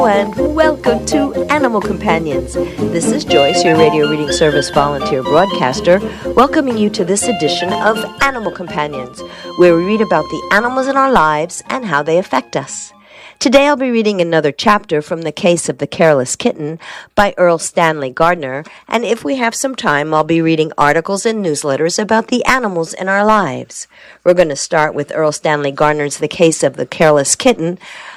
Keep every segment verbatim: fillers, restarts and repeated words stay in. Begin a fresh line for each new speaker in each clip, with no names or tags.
And welcome to Animal Companions. This is Joyce, your radio reading service volunteer broadcaster, welcoming you to this edition of Animal Companions, where we read about the animals in our lives and how they affect us. Today I'll be reading another chapter from The Case of the Careless Kitten by Earl Stanley Gardner, and if we have some time, I'll be reading articles and newsletters about the animals in our lives. We're going to start with Earl Stanley Gardner's The Case of the Careless Kitten.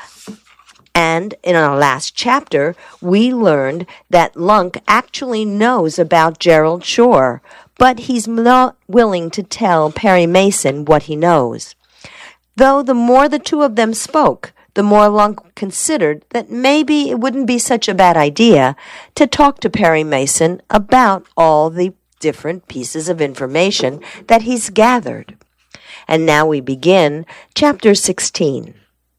And in our last chapter, we learned that Lunk actually knows about Gerald Shore, but he's not willing to tell Perry Mason what he knows. Though the more the two of them spoke, the more Lunk considered that maybe it wouldn't be such a bad idea to talk to Perry Mason about all the different pieces of information that he's gathered. And now we begin Chapter sixteen.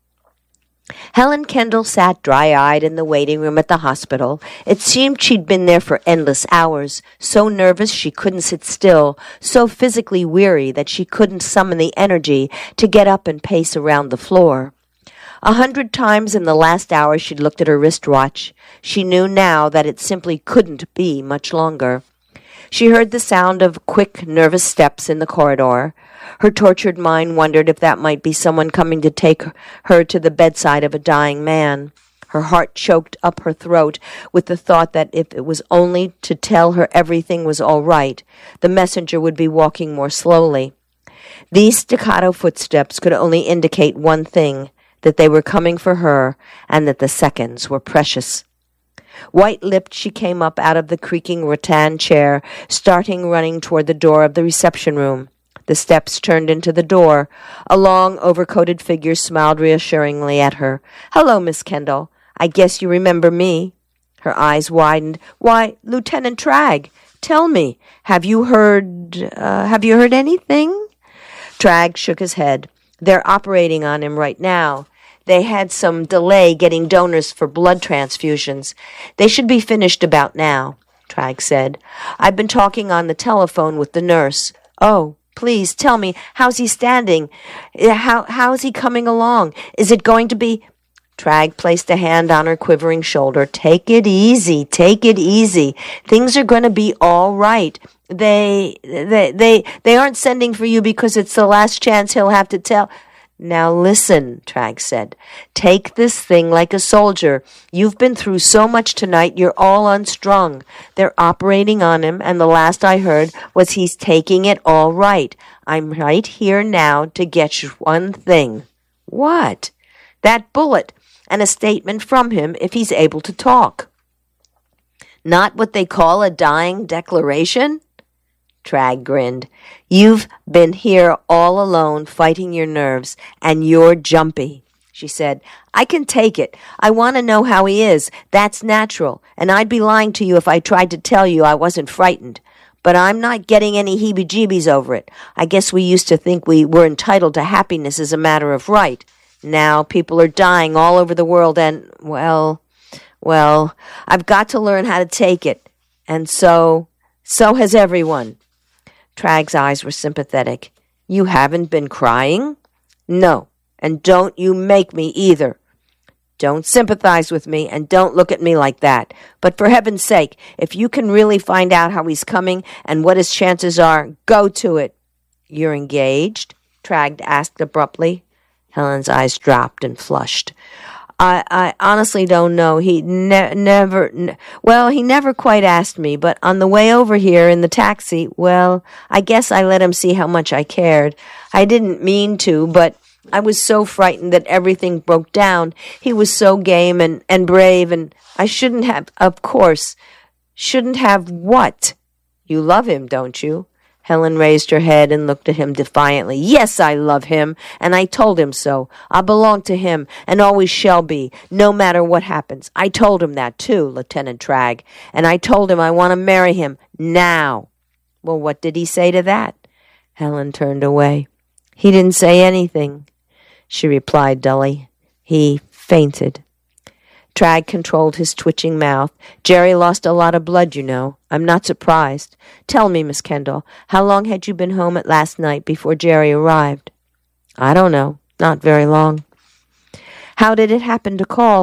Helen Kendall sat dry-eyed in the waiting room at the hospital. It seemed she'd been there for endless hours, so nervous she couldn't sit still, so physically weary that she couldn't summon the energy to get up and pace around the floor. A hundred times in the last hour she'd looked at her wristwatch. She knew now that it simply couldn't be much longer. She heard the sound of quick, nervous steps in the corridor. Her tortured mind wondered if that might be someone coming to take her to the bedside of a dying man. Her heart choked up her throat with the thought that if it was only to tell her everything was all right, the messenger would be walking more slowly. These staccato footsteps could only indicate one thing, that they were coming for her, and that the seconds were precious. White-lipped, she came up out of the creaking rattan chair, starting running toward the door of the reception room. The steps turned into the door. A long, overcoated figure smiled reassuringly at her. "Hello, Miss Kendall. I guess you remember me." Her eyes widened. "Why, Lieutenant Tragg, tell me, have you heard, uh, have you heard anything?" Tragg shook his head. "They're operating on him right now. They had some delay getting donors for blood transfusions. They should be finished about now," Tragg said. "I've been talking on the telephone with the nurse." "Oh, please tell me, how's he standing? How how's he coming along? Is it going to be—" Tragg placed a hand on her quivering shoulder. "Take it easy, take it easy. Things are going to be all right. They, they, they, they aren't sending for you because it's the last chance he'll have to tell—" "Now listen," Tragg said. "Take this thing like a soldier. You've been through so much tonight, you're all unstrung. They're operating on him, and the last I heard was he's taking it all right. I'm right here now to get you one thing." "What?" "That bullet, and a statement from him if he's able to talk." "Not what they call a dying declaration?" Tragg grinned. "You've been here all alone fighting your nerves, and you're jumpy," she said. "I can take it. I want to know how he is. That's natural, and I'd be lying to you if I tried to tell you I wasn't frightened. But I'm not getting any heebie-jeebies over it. I guess we used to think we were entitled to happiness as a matter of right. Now people are dying all over the world, and, well, well, I've got to learn how to take it. And so, so has everyone." Tragg's eyes were sympathetic. "You haven't been crying?" "No, and don't you make me either." "Don't sympathize with me, and don't look at me like that. But for heaven's sake, if you can really find out how he's coming and what his chances are, go to it." "You're engaged?" Tragg asked abruptly. Helen's eyes dropped and flushed. I, I honestly don't know. He ne- never, ne- well, he never quite asked me, but on the way over here in the taxi, well, I guess I let him see how much I cared. I didn't mean to, but I was so frightened that everything broke down. He was so game and, and brave, and I shouldn't have, of course, shouldn't have what? You love him, don't you? Helen raised her head and looked at him defiantly. "Yes, I love him, and I told him so. I belong to him, and always shall be, no matter what happens. I told him that, too, Lieutenant Tragg, and I told him I want to marry him now." "Well, what did he say to that?" Helen turned away. "He didn't say anything," she replied dully. "He fainted." Tragg controlled his twitching mouth. "Jerry lost a lot of blood, you know. I'm not surprised. Tell me, Miss Kendall, how long had you been home at last night before Jerry arrived?" "I don't know. Not very long." "How did it happen to call?"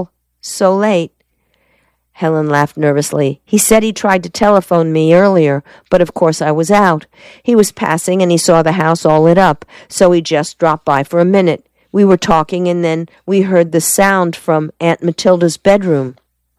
So late." Helen laughed nervously. "He said he tried to telephone me earlier, but of course I was out. He was passing and he saw the house all lit up, so he just dropped by for a minute. We were talking and then we heard the sound from Aunt Matilda's bedroom."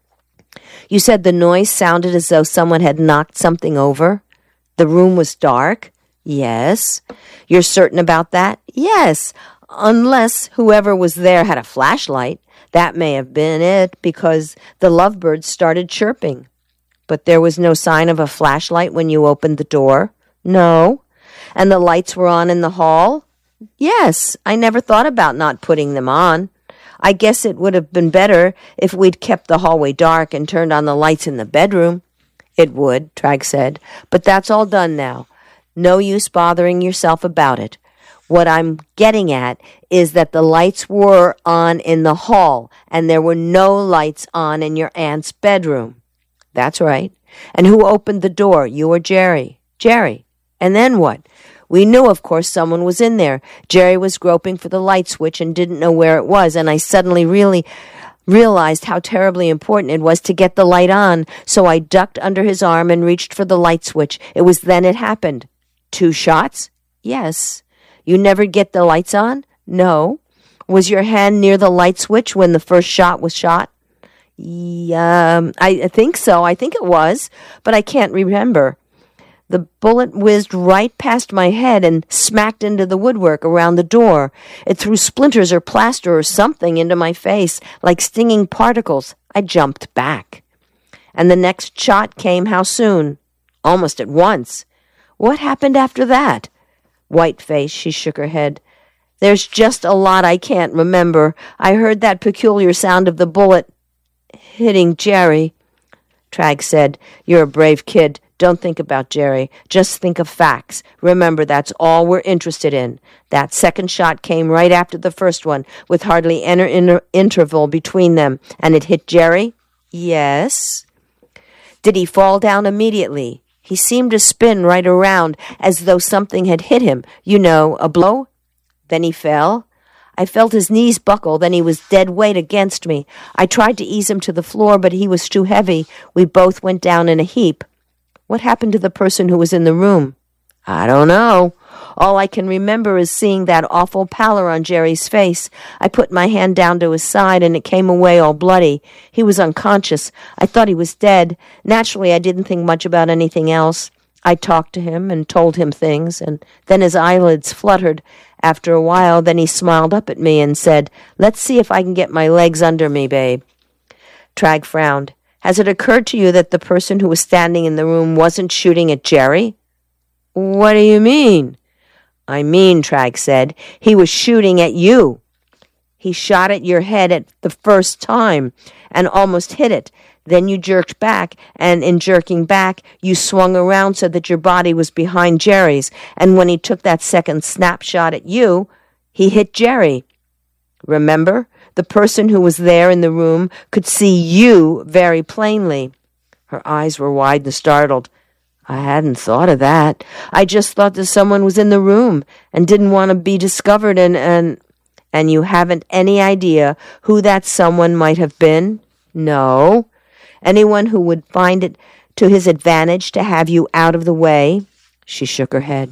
"You said the noise sounded as though someone had knocked something over? The room was dark?" "Yes." "You're certain about that?" "Yes, unless whoever was there had a flashlight. That may have been it, because the lovebirds started chirping." "But there was no sign of a flashlight when you opened the door?" "No." "And the lights were on in the hall?" "Yes. I never thought about not putting them on. I guess it would have been better if we'd kept the hallway dark and turned on the lights in the bedroom." "It would," Trag said, "but that's all done now. No use bothering yourself about it. What I'm getting at is that the lights were on in the hall, and there were no lights on in your aunt's bedroom." "That's right. And who opened the door, you or Jerry?" "Jerry." "And then what?" "We knew, of course, someone was in there. Jerry was groping for the light switch and didn't know where it was, and I suddenly really realized how terribly important it was to get the light on, so I ducked under his arm and reached for the light switch. It was then it happened." "Two shots?" "Yes." "You never get the lights on?" "No." "Was your hand near the light switch when the first shot was shot?" Yeah, um, I, I think so. I think it was, but I can't remember. The bullet whizzed right past my head and smacked into the woodwork around the door. It threw splinters or plaster or something into my face, like stinging particles. I jumped back. "And the next shot came how soon?" "Almost at once." "What happened after that?" White-faced, she shook her head. "There's just a lot I can't remember. I heard that peculiar sound of the bullet hitting Jerry." Trag said, "You're a brave kid. Don't think about Jerry. Just think of facts. Remember, that's all we're interested in. That second shot came right after the first one, with hardly any inter- interval between them. And it hit Jerry?" "Yes." "Did he fall down immediately?" "He seemed to spin right around, as though something had hit him. You know, a blow." "Then he fell?" "I felt his knees buckle, then he was dead weight against me. I tried to ease him to the floor, but he was too heavy. We both went down in a heap." "What happened to the person who was in the room?" "I don't know. All I can remember is seeing that awful pallor on Jerry's face. I put my hand down to his side, and it came away all bloody. He was unconscious. I thought he was dead. Naturally, I didn't think much about anything else. I talked to him and told him things, and then his eyelids fluttered. After a while, then he smiled up at me and said, 'Let's see if I can get my legs under me, babe.'" Trag frowned. "Has it occurred to you that the person who was standing in the room wasn't shooting at Jerry?" "What do you mean?" "I mean," Trag said, "he was shooting at you. He shot at your head at the first time and almost hit it. Then you jerked back, and in jerking back, you swung around so that your body was behind Jerry's, and when he took that second snapshot at you, he hit Jerry. Remember? The person who was there in the room could see you very plainly." Her eyes were wide and startled. "I hadn't thought of that. I just thought that someone was in the room and didn't want to be discovered, and, and, and you haven't any idea who that someone might have been?" "No." "Anyone who would find it to his advantage to have you out of the way?" She shook her head.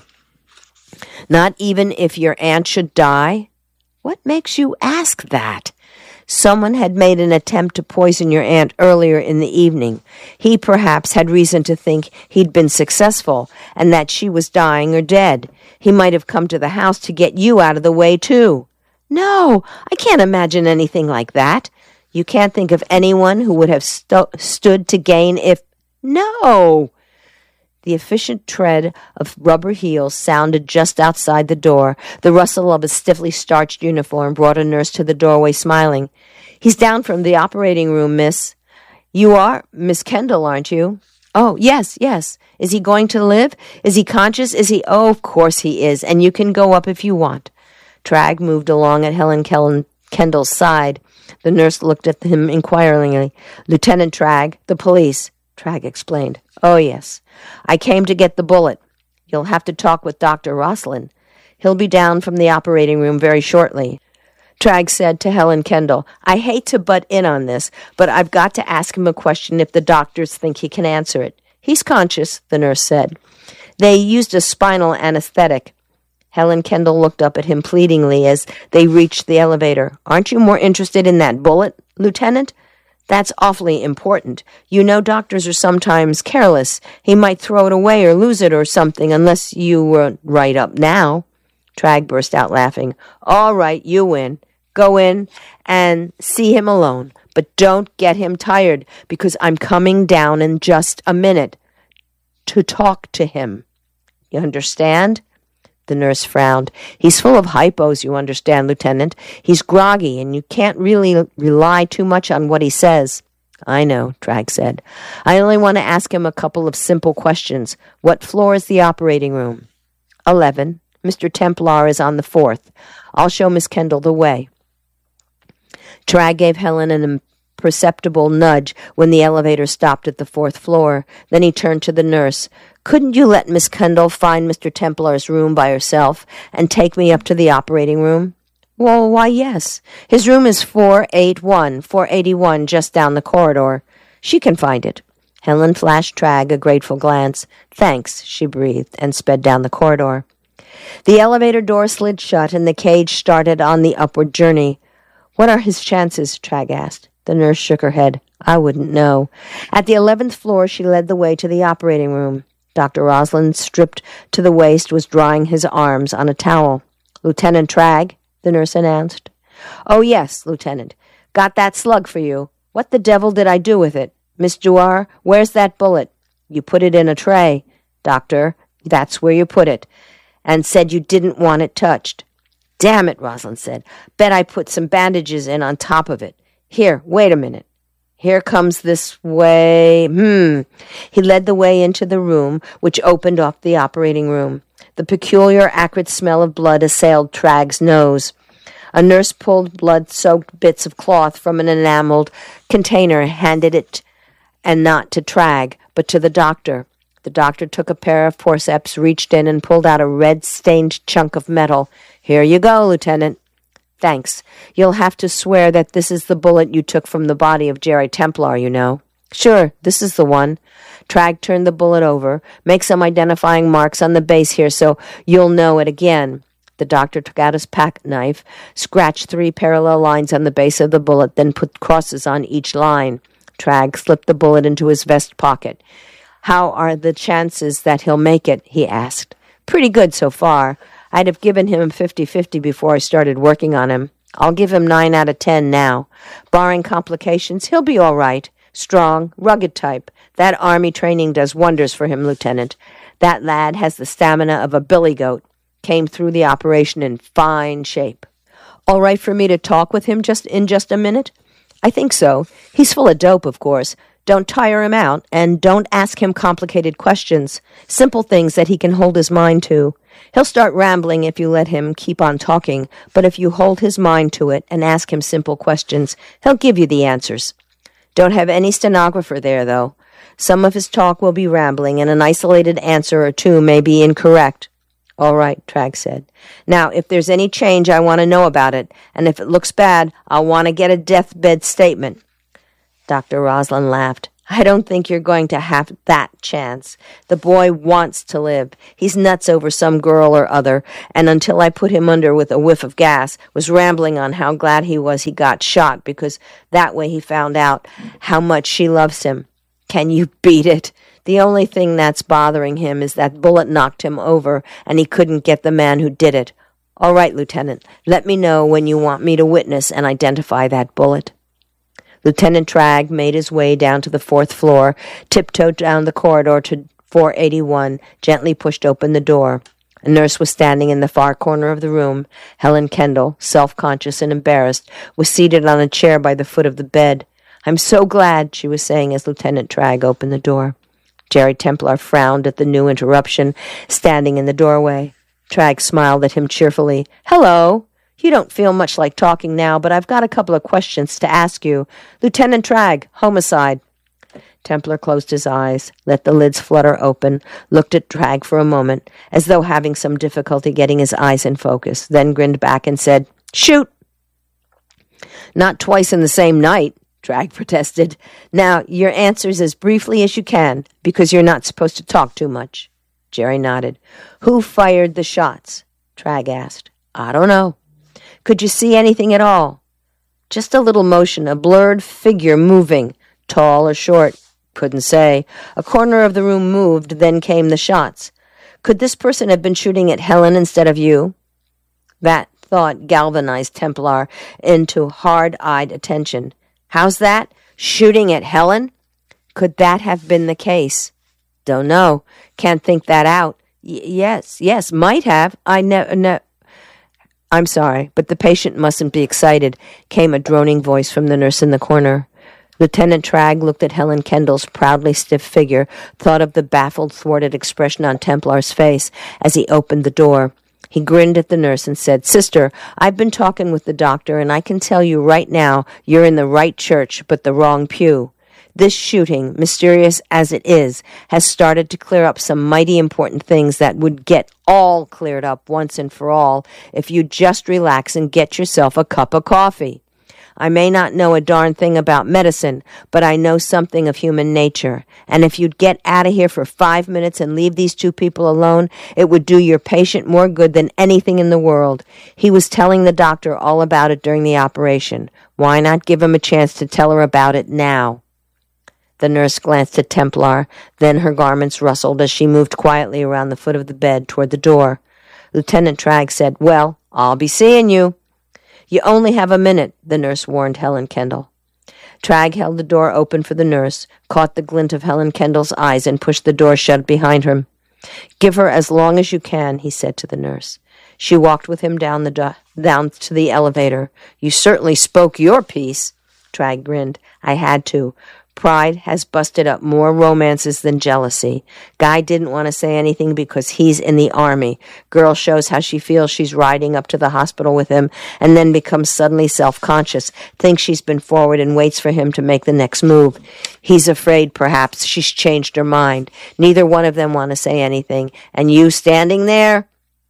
"Not even if your aunt should die?" "What makes you ask that?" "Someone had made an attempt to poison your aunt earlier in the evening. He perhaps had reason to think he'd been successful and that she was dying or dead. He might have come to the house to get you out of the way, too." "No, I can't imagine anything like that." "You can't think of anyone who would have stu- stood to gain if—" "No!" The efficient tread of rubber heels sounded just outside the door. The rustle of a stiffly starched uniform brought a nurse to the doorway, smiling. "He's down from the operating room, miss." "You are Miss Kendall, aren't you?" "Oh, yes, yes. Is he going to live? Is he conscious? Is he—" "Oh, of course he is, and you can go up if you want." Trag moved along at Helen Kellen Kendall's side. The nurse looked at him inquiringly. "Lieutenant Trag, the police," Trag explained. "Oh, yes. I came to get the bullet. You'll have to talk with Doctor Roslin. He'll be down from the operating room very shortly." Trag said to Helen Kendall, I hate to butt in on this, but I've got to ask him a question if the doctors think he can answer it. He's conscious, the nurse said. They used a spinal anesthetic. Helen Kendall looked up at him pleadingly as they reached the elevator. Aren't you more interested in that bullet, Lieutenant? That's awfully important. You know doctors are sometimes careless. He might throw it away or lose it or something unless you were right up now. Trag burst out laughing. All right, you win. Go in and see him alone. But don't get him tired, because I'm coming down in just a minute to talk to him. You understand? The nurse frowned. He's full of hypos, you understand, Lieutenant. He's groggy, and you can't really rely too much on what he says. I know, Trag said. I only want to ask him a couple of simple questions. What floor is the operating room? Eleven. Mister Templar is on the fourth. I'll show Miss Kendall the way. Trag gave Helen an imperceptible nudge when the elevator stopped at the fourth floor. Then he turned to the nurse. Couldn't you let Miss Kendall find Mister Templar's room by herself and take me up to the operating room? Well, why, yes. His room is four eighty-one, four eighty-one, just down the corridor. She can find it. Helen flashed Trag a grateful glance. Thanks, she breathed, and sped down the corridor. The elevator door slid shut, and the cage started on the upward journey. What are his chances? Trag asked. The nurse shook her head. I wouldn't know. At the eleventh floor, she led the way to the operating room. Doctor Rosalind, stripped to the waist, was drying his arms on a towel. Lieutenant Trag, the nurse announced. Oh, yes, Lieutenant. Got that slug for you. What the devil did I do with it? Miss Dewar, where's that bullet? You put it in a tray. Doctor, that's where you put it. And said you didn't want it touched. Damn it, Rosalind said. Bet I put some bandages in on top of it. Here, wait a minute. Here comes this way. Hmm. He led the way into the room, which opened off the operating room. The peculiar, acrid smell of blood assailed Trag's nose. A nurse pulled blood-soaked bits of cloth from an enameled container, handed it, and not to Trag, but to the doctor. The doctor took a pair of forceps, reached in, and pulled out a red-stained chunk of metal. Here you go, Lieutenant. Thanks. You'll have to swear that this is the bullet you took from the body of Jerry Templar, you know. Sure, this is the one. Trag turned the bullet over. Make some identifying marks on the base here so you'll know it again. The doctor took out his pack knife, scratched three parallel lines on the base of the bullet, then put crosses on each line. Trag slipped the bullet into his vest pocket. How are the chances that he'll make it? He asked. Pretty good so far. I'd have given him fifty-fifty before I started working on him. I'll give him nine out of ten now. Barring complications, he'll be all right. Strong, rugged type. That army training does wonders for him, Lieutenant. That lad has the stamina of a billy goat. Came through the operation in fine shape. All right for me to talk with him just in just a minute? I think so. He's full of dope, of course. Don't tire him out, and don't ask him complicated questions. Simple things that he can hold his mind to. He'll start rambling if you let him keep on talking, but if you hold his mind to it and ask him simple questions, he'll give you the answers. Don't have any stenographer there, though. Some of his talk will be rambling, and an isolated answer or two may be incorrect. All right, Trag said. Now, if there's any change, I want to know about it, and if it looks bad, I'll want to get a deathbed statement. Doctor Rosalind laughed. I don't think you're going to have that chance. The boy wants to live. He's nuts over some girl or other, and until I put him under with a whiff of gas, was rambling on how glad he was he got shot, because that way he found out how much she loves him. Can you beat it? The only thing that's bothering him is that bullet knocked him over, and he couldn't get the man who did it. All right, Lieutenant, let me know when you want me to witness and identify that bullet. Lieutenant Trag made his way down to the fourth floor, tiptoed down the corridor to four eighty-one, gently pushed open the door. A nurse was standing in the far corner of the room. Helen Kendall, self-conscious and embarrassed, was seated on a chair by the foot of the bed. I'm so glad, she was saying as Lieutenant Trag opened the door. Jerry Templar frowned at the new interruption, standing in the doorway. Trag smiled at him cheerfully. Hello. You don't feel much like talking now, but I've got a couple of questions to ask you. Lieutenant Trag, homicide. Templar closed his eyes, let the lids flutter open, looked at Trag for a moment, as though having some difficulty getting his eyes in focus, then grinned back and said, Shoot! Not twice in the same night, Trag protested. Now, your answers as briefly as you can, because you're not supposed to talk too much. Jerry nodded. Who fired the shots? Trag asked. I don't know. Could you see anything at all? Just a little motion, a blurred figure moving, tall or short. Couldn't say. A corner of the room moved, then came the shots. Could this person have been shooting at Helen instead of you? That thought galvanized Templar into hard-eyed attention. How's that? Shooting at Helen? Could that have been the case? Don't know. Can't think that out. Y- yes, yes, might have. I never... Ne- I'm sorry, but the patient mustn't be excited, came a droning voice from the nurse in the corner. Lieutenant Trag looked at Helen Kendall's proudly stiff figure, thought of the baffled, thwarted expression on Templar's face as he opened the door. He grinned at the nurse and said, Sister, I've been talking with the doctor, and I can tell you right now you're in the right church, but the wrong pew. This shooting, mysterious as it is, has started to clear up some mighty important things that would get all cleared up once and for all if you just relax and get yourself a cup of coffee. I may not know a darn thing about medicine, but I know something of human nature. And if you'd get out of here for five minutes and leave these two people alone, it would do your patient more good than anything in the world. He was telling the doctor all about it during the operation. Why not give him a chance to tell her about it now? The nurse glanced at Templar, then her garments rustled as she moved quietly around the foot of the bed toward the door. Lieutenant Trag said, Well, I'll be seeing you. You only have a minute, the nurse warned Helen Kendall. Trag held the door open for the nurse, caught the glint of Helen Kendall's eyes, and pushed the door shut behind him. Give her as long as you can, he said to the nurse. She walked with him down the do- down to the elevator. You certainly spoke your piece, Trag grinned. I had to. Pride has busted up more romances than jealousy. Guy didn't want to say anything because he's in the army. Girl shows how she feels she's riding up to the hospital with him and then becomes suddenly self-conscious, thinks she's been forward and waits for him to make the next move. He's afraid, perhaps, she's changed her mind. Neither one of them want to say anything. And you standing there?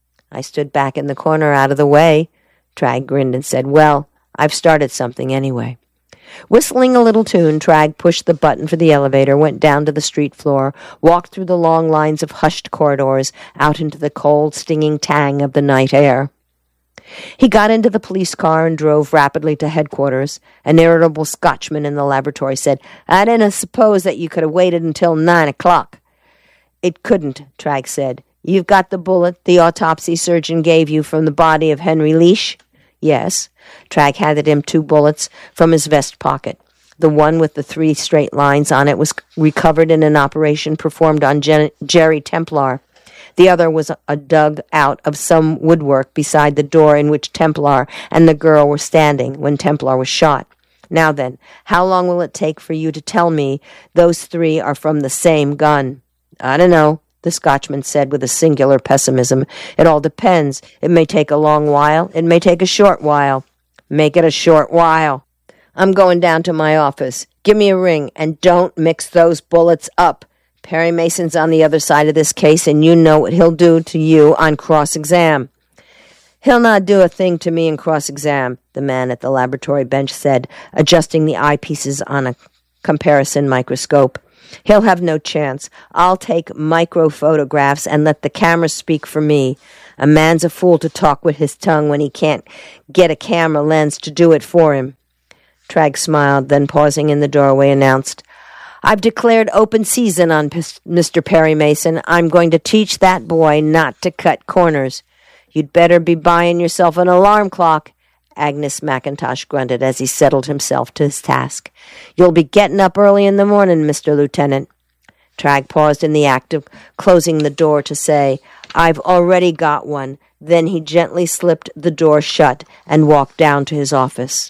I stood back in the corner out of the way. Trag grinned and said, Well, I've started something anyway. Whistling a little tune, Trag pushed the button for the elevator, went down to the street floor, walked through the long lines of hushed corridors, out into the cold, stinging tang of the night air. He got into the police car and drove rapidly to headquarters. An irritable Scotchman in the laboratory said, I didn't suppose that you could have waited until nine o'clock. It couldn't, Trag said. You've got the bullet the autopsy surgeon gave you from the body of Henry Leash? Yes. Trag handed him two bullets from his vest pocket. The one with the three straight lines on it was recovered in an operation performed on Jen- Jerry Templar. The other was a, a dug out of some woodwork beside the door in which Templar and the girl were standing when Templar was shot. Now then, how long will it take for you to tell me those three are from the same gun? I don't know, the Scotchman said with a singular pessimism. It all depends. It may take a long while. It may take a short while. Make it a short while. I'm going down to my office. Give me a ring, and don't mix those bullets up. Perry Mason's on the other side of this case, and you know what he'll do to you on cross-exam. He'll not do a thing to me in cross-exam, the man at the laboratory bench said, adjusting the eyepieces on a comparison microscope. He'll have no chance. I'll take micro-photographs and let the camera speak for me. A man's a fool to talk with his tongue when he can't get a camera lens to do it for him. Trag smiled, then pausing in the doorway announced, I've declared open season on Mister Perry Mason. I'm going to teach that boy not to cut corners. You'd better be buying yourself an alarm clock, Agnes McIntosh grunted as he settled himself to his task. You'll be getting up early in the morning, Mister Lieutenant. Trag paused in the act of closing the door to say, I've already got one. Then he gently slipped the door shut and walked down to his office.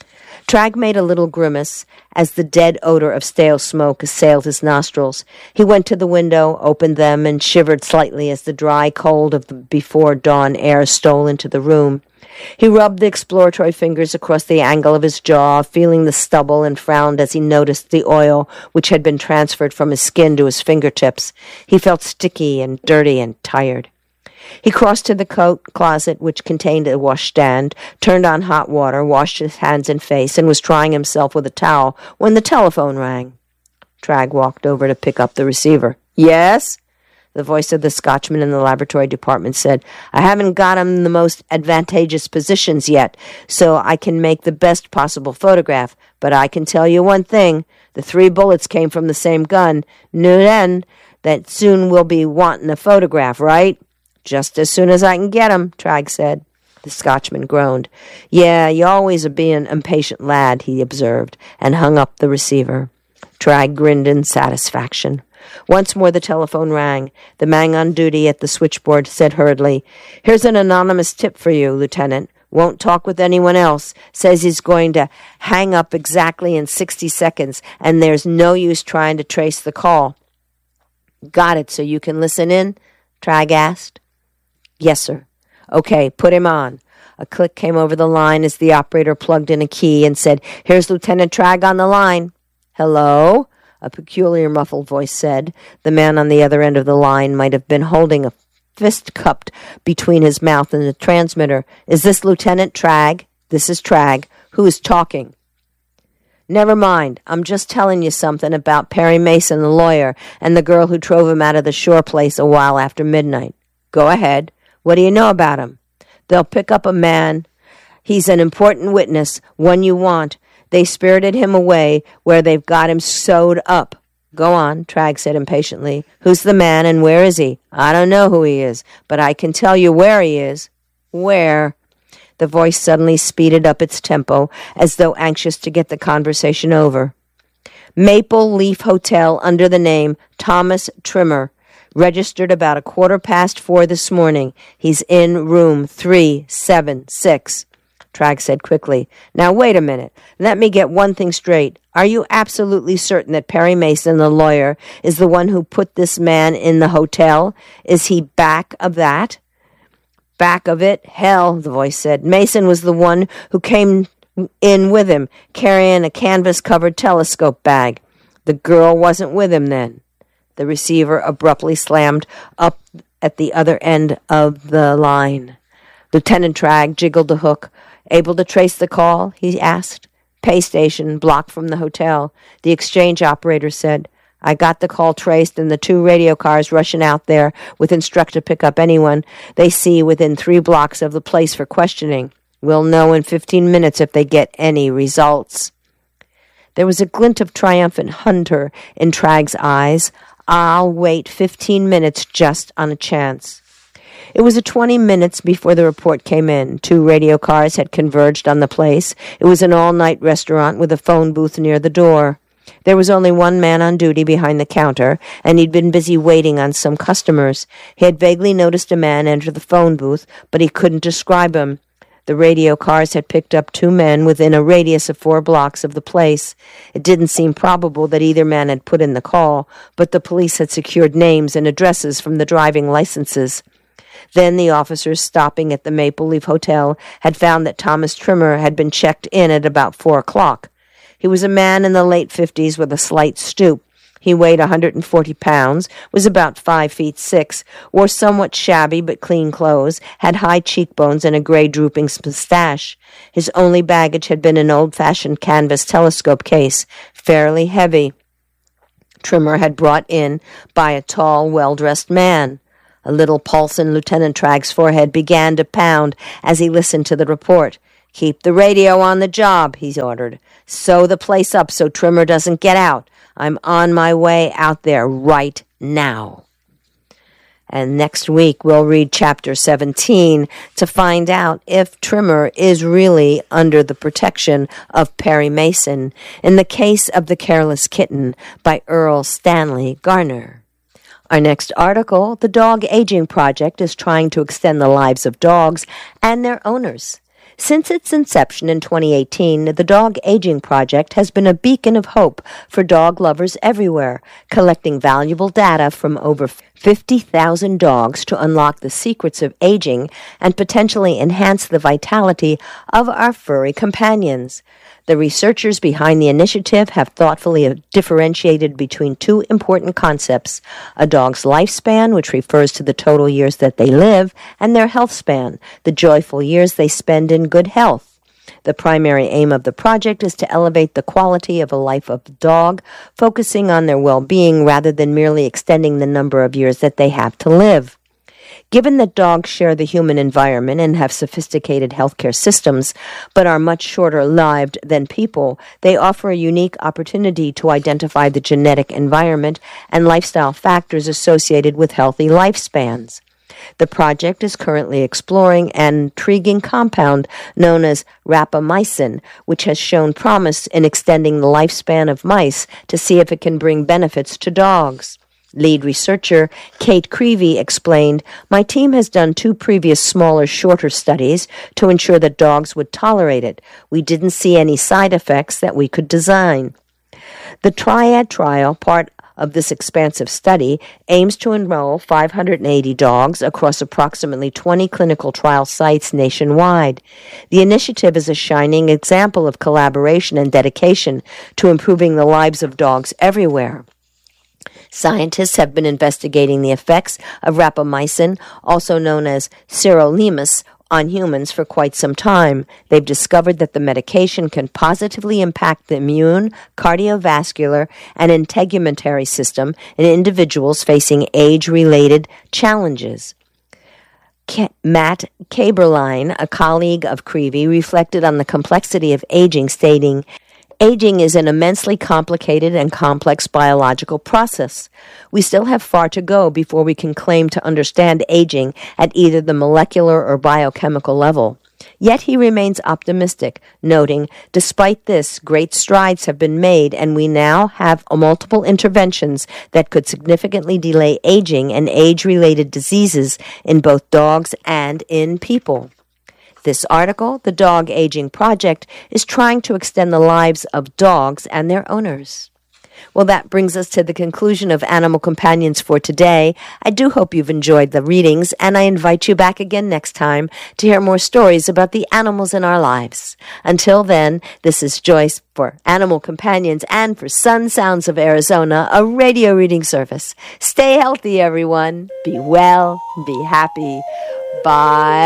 Trag made a little grimace as the dead odor of stale smoke assailed his nostrils. He went to the window, opened them, and shivered slightly as the dry cold of the before-dawn air stole into the room. He rubbed the exploratory fingers across the angle of his jaw, feeling the stubble, and frowned as he noticed the oil which had been transferred from his skin to his fingertips. He felt sticky and dirty and tired. He crossed to the coat closet, which contained a washstand, turned on hot water, washed his hands and face, and was drying himself with a towel when the telephone rang. Tragg walked over to pick up the receiver. "Yes?" The voice of the Scotchman in the laboratory department said, "I haven't got him in the most advantageous positions yet, so I can make the best possible photograph. But I can tell you one thing. The three bullets came from the same gun. Knew then that soon we'll be wanting a photograph, right?" "Just as soon as I can get 'em," Tragg said. The Scotchman groaned. "Yeah, you always a bein' impatient lad," he observed, and hung up the receiver. Tragg grinned in satisfaction. Once more the telephone rang. The man on duty at the switchboard said hurriedly, "Here's an anonymous tip for you, Lieutenant. Won't talk with anyone else. Says he's going to hang up exactly in sixty seconds, and there's no use trying to trace the call." "Got it, so you can listen in?" Tragg asked. "Yes, sir." "Okay, put him on." A click came over the line as the operator plugged in a key and said, "Here's Lieutenant Tragg on the line." "Hello?" a peculiar muffled voice said. The man on the other end of the line might have been holding a fist cupped between his mouth and the transmitter. "Is this Lieutenant Tragg?" "This is Tragg. Who is talking?" "Never mind. I'm just telling you something about Perry Mason, the lawyer, and the girl who drove him out of the Shore place a while after midnight." "Go ahead. What do you know about him?" "They'll pick up a man. He's an important witness, one you want. They spirited him away where they've got him sewed up." "Go on," Tragg said impatiently. "Who's the man and where is he?" "I don't know who he is, but I can tell you where he is." "Where?" The voice suddenly speeded up its tempo, as though anxious to get the conversation over. "Maple Leaf Hotel under the name Thomas Trimmer. Registered about a quarter past four this morning. He's in room three seven six. Tragg said quickly. "Now, wait a minute. Let me get one thing straight. Are you absolutely certain that Perry Mason, the lawyer, is the one who put this man in the hotel? Is he back of that?" "Back of it? Hell," the voice said. "Mason was the one who came in with him, carrying a canvas-covered telescope bag. The girl wasn't with him then." The receiver abruptly slammed up at the other end of the line. Lieutenant Tragg jiggled the hook. "Able to trace the call?" he asked. "Pay station, block from the hotel," the exchange operator said. "I got the call traced and the two radio cars rushing out there with instruct to pick up anyone they see within three blocks of the place for questioning. We'll know in fifteen minutes if they get any results." There was a glint of triumphant wonder in Tragg's eyes. "I'll wait fifteen minutes just on a chance." It was twenty minutes before the report came in. Two radio cars had converged on the place. It was an all-night restaurant with a phone booth near the door. There was only one man on duty behind the counter, and he'd been busy waiting on some customers. He had vaguely noticed a man enter the phone booth, but he couldn't describe him. The radio cars had picked up two men within a radius of four blocks of the place. It didn't seem probable that either man had put in the call, but the police had secured names and addresses from the driving licenses. Then the officers stopping at the Maple Leaf Hotel had found that Thomas Trimmer had been checked in at about four o'clock. He was a man in the late fifties with a slight stoop. He weighed one hundred forty pounds, was about five feet six, wore somewhat shabby but clean clothes, had high cheekbones and a gray drooping mustache. His only baggage had been an old-fashioned canvas telescope case, fairly heavy. Trimmer had brought in by a tall, well-dressed man. A little pulse in Lieutenant Tragg's forehead began to pound as he listened to the report. "Keep the radio on the job," he ordered. "Sew the place up so Trimmer doesn't get out. I'm on my way out there right now." And next week we'll read Chapter seventeen to find out if Trimmer is really under the protection of Perry Mason in the case of the Careless Kitten by Earl Stanley Garner. Our next article, The Dog Aging Project is trying to extend the lives of dogs and their owners. Since its inception in twenty eighteen, the Dog Aging Project has been a beacon of hope for dog lovers everywhere, collecting valuable data from over fifty thousand dogs to unlock the secrets of aging and potentially enhance the vitality of our furry companions. The researchers behind the initiative have thoughtfully differentiated between two important concepts: a dog's lifespan, which refers to the total years that they live, and their health span, the joyful years they spend in good health. The primary aim of the project is to elevate the quality of a life of the dog, focusing on their well-being rather than merely extending the number of years that they have to live. Given that dogs share the human environment and have sophisticated healthcare systems, but are much shorter lived than people, they offer a unique opportunity to identify the genetic environment and lifestyle factors associated with healthy lifespans. The project is currently exploring an intriguing compound known as rapamycin, which has shown promise in extending the lifespan of mice to see if it can bring benefits to dogs. Lead researcher Kate Creevy explained, "My team has done two previous smaller, shorter studies to ensure that dogs would tolerate it. We didn't see any side effects that we could design." The Triad trial, part of this expansive study, aims to enroll five hundred eighty dogs across approximately twenty clinical trial sites nationwide. The initiative is a shining example of collaboration and dedication to improving the lives of dogs everywhere. Scientists have been investigating the effects of rapamycin, also known as sirolimus, on humans for quite some time. They've discovered that the medication can positively impact the immune, cardiovascular, and integumentary system in individuals facing age-related challenges. K- Matt Kaberlein, a colleague of Creevy, reflected on the complexity of aging, stating, "Aging is an immensely complicated and complex biological process. We still have far to go before we can claim to understand aging at either the molecular or biochemical level." Yet he remains optimistic, noting, "Despite this, great strides have been made, and we now have multiple interventions that could significantly delay aging and age-related diseases in both dogs and in people." This article, The Dog Aging Project, is trying to extend the lives of dogs and their owners. Well, that brings us to the conclusion of Animal Companions for today. I do hope you've enjoyed the readings, and I invite you back again next time to hear more stories about the animals in our lives. Until then, this is Joyce for Animal Companions and for Sun Sounds of Arizona, a radio reading service. Stay healthy, everyone. Be well. Be happy. Bye.